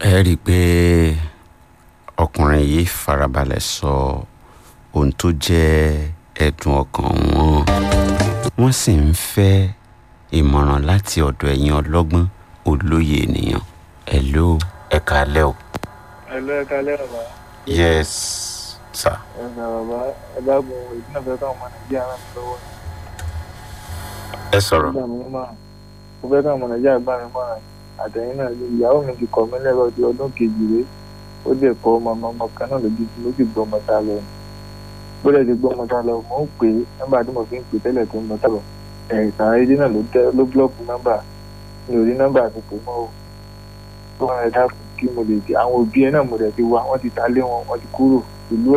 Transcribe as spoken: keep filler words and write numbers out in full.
ẹ rí i pé ọkùnrin yìí farabalẹ̀ sọ ohun tó jẹ́ ẹ̀dùn ọkàn wọn wọ́n sì ń fẹ́ ìmọ̀ràn láti ọ̀dọ̀ ẹ̀yin ọlọ́gbọ́n olóye ènìyàn. Hello, ẹ káalẹ́ o. Hello, ẹ káalẹ́ bàbá. Yes sir. ẹ gbà bàbá ẹ dábọ̀ ìdí náà fẹ́ káwọn ọmọ nàìjíríà ràn mí lọ́wọ́. ẹ sọ̀rọ̀. mo fẹ́ káwọn ọmọ nàìjíríà gbà mí mọ́ràn àtẹ̀yìn náà lé ìyàwó mi ti kọ̀ mí lẹ́rọ di ọdún kejì rèé ó dẹ̀ kọ́ ọmọ ọmọ kan náà lójú tí ló sì gbọ́ ọmọ tá lọ bó dẹ̀ ti gbọ́ ọmọ tá lọ mò ń pè é nọ́mbà tí mo fi ń pè tẹ́lẹ̀ tó ń bọ̀ tábọ̀ ẹ̀ẹ̀kan ayédè náà ló tẹ́ ló búlọ́ọ̀kù nọ́mbà mi ò rí nọ́mbà mi pè mọ́ o tó wọn ẹ̀ dákun kí mo lè di àwọn òbí ẹ náà mo dẹ̀ ti wá wọ́n ti ta lé wọn wọ́n ti kúrò ìlú